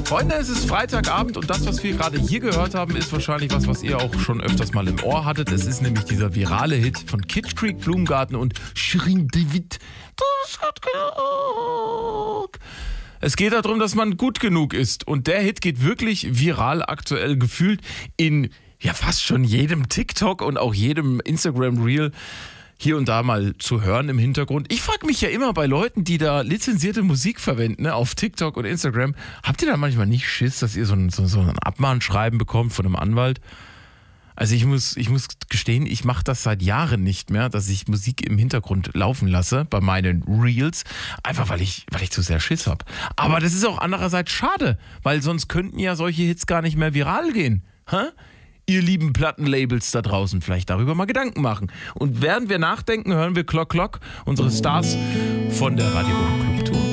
Freunde, es ist Freitagabend und das, was wir gerade hier gehört haben, ist wahrscheinlich was ihr auch schon öfters mal im Ohr hattet. Es ist nämlich dieser virale Hit von Kitsch Creek, Blumengarten und Shirin David. Das hat genug. Es geht darum, dass man gut genug ist. Und der Hit geht wirklich viral aktuell gefühlt in fast schon jedem TikTok und auch jedem Instagram-Reel hier und da mal zu hören im Hintergrund. Ich frage mich ja immer bei Leuten, die da lizenzierte Musik verwenden, ne, auf TikTok und Instagram, habt ihr da manchmal nicht Schiss, dass ihr so ein Abmahnschreiben bekommt von einem Anwalt? Also ich muss gestehen, ich mache das seit Jahren nicht mehr, dass ich Musik im Hintergrund laufen lasse bei meinen Reels, einfach weil ich zu sehr Schiss habe. Aber das ist auch andererseits schade, weil sonst könnten ja solche Hits gar nicht mehr viral gehen. Hä? Ihr lieben Plattenlabels da draußen, vielleicht darüber mal Gedanken machen. Und während wir nachdenken, hören wir Clock Clock, unsere Stars von der Radio Club Tour.